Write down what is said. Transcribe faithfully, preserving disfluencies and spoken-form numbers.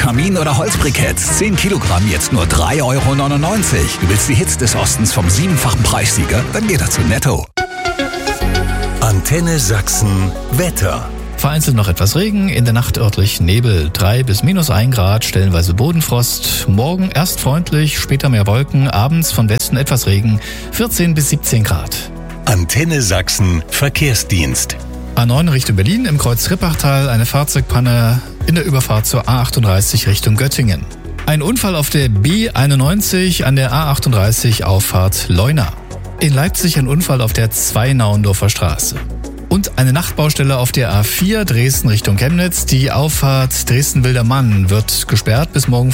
Kamin- oder Holzbriketts. zehn Kilogramm jetzt nur drei Euro neunundneunzig. Du willst die Hits des Ostens vom siebenfachen Preissieger? Dann geh doch zu Netto. Antenne Sachsen Wetter. Vereinzelt noch etwas Regen, in der Nacht örtlich Nebel, drei bis minus ein Grad, stellenweise Bodenfrost. Morgen erst freundlich, später mehr Wolken, abends von Westen etwas Regen, vierzehn bis siebzehn Grad. Antenne Sachsen Verkehrsdienst. A neun Richtung Berlin, im Kreuz Rippachtal eine Fahrzeugpanne in der Überfahrt zur A achtunddreißig Richtung Göttingen. Ein Unfall auf der B einundneunzig an der A achtunddreißig Auffahrt Leuna. In Leipzig ein Unfall auf der zwei Nauendorfer Straße. Und eine Nachtbaustelle auf der A vier Dresden Richtung Chemnitz. Die Auffahrt Dresden-Wildermann wird gesperrt bis morgen